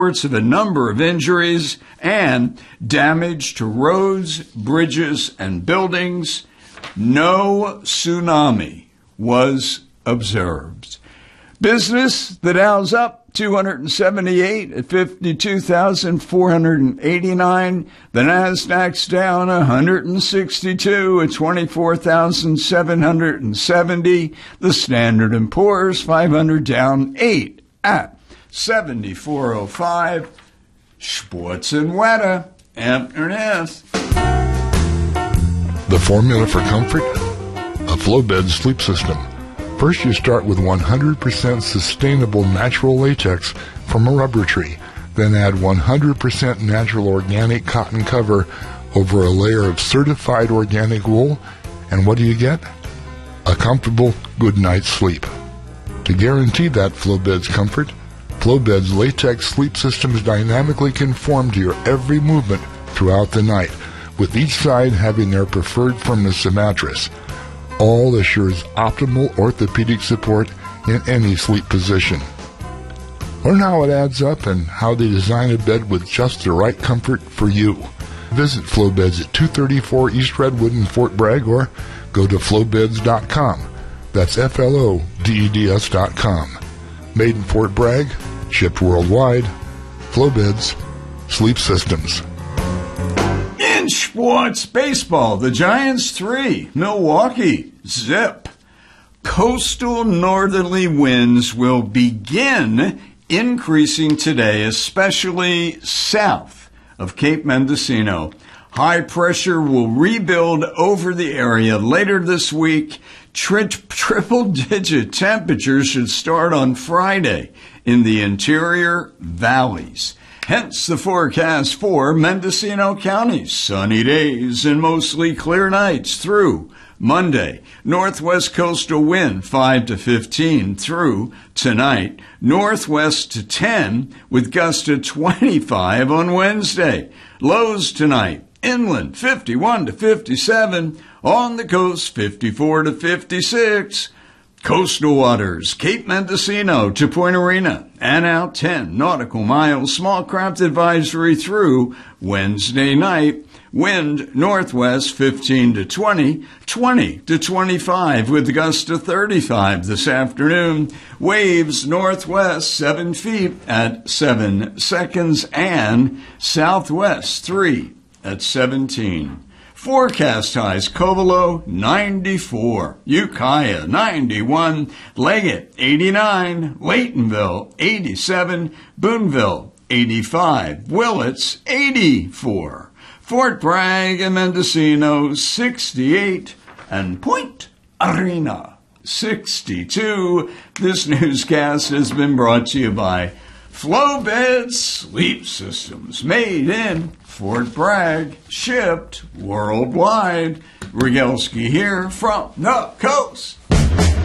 reports of a number of injuries and damage to roads, bridges, and buildings. No tsunami was observed. Business, the Dow's up 278 at 52,489. The Nasdaq's down 162 at 24,770. The Standard & Poor's 500 down 8 at 7405. Sports and Wetter, Ernest. The formula for comfort? A Flowbed sleep system. First, you start with 100% sustainable natural latex from a rubber tree. Then add 100% natural organic cotton cover over a layer of certified organic wool. And what do you get? A comfortable, good night's sleep. To guarantee that Flowbed's comfort, Flowbed's latex sleep systems dynamically conform to your every movement throughout the night, with each side having their preferred firmness of mattress. All assures optimal orthopedic support in any sleep position. Learn how it adds up and how they design a bed with just the right comfort for you. Visit Flowbeds at 234 East Redwood in Fort Bragg or go to flowbeds.com. That's FLODEDS.com. Made in Fort Bragg, shipped worldwide. Flowbeds, sleep systems. In sports, baseball, the Giants 3, Milwaukee zip. Coastal northerly winds will begin increasing today, especially south of Cape Mendocino. High pressure will rebuild over the area later this week. Triple-digit temperatures should start on Friday in the interior valleys. Hence the forecast for Mendocino County. Sunny days and mostly clear nights through Monday. Northwest coastal wind 5 to 15 through tonight. Northwest to 10 with gusts to 25 on Wednesday. Lows tonight. Inland 51 to 57. On the coast 54 to 56. Coastal waters, Cape Mendocino to Point Arena, and out 10 nautical miles. Small craft advisory through Wednesday night. Wind northwest 15 to 20, 20 to 25 with gusts to 35 this afternoon. Waves northwest 7 feet at 7 seconds and southwest 3 at 17. Forecast highs: Covelo 94, Ukiah 91, Leggett 89, Laytonville 87, Boonville 85, Willits 84, Fort Bragg and Mendocino 68, and Point Arena 62. This newscast has been brought to you by Flowbed Sleep Systems, made in Fort Bragg, shipped worldwide. Rogalski here from the coast.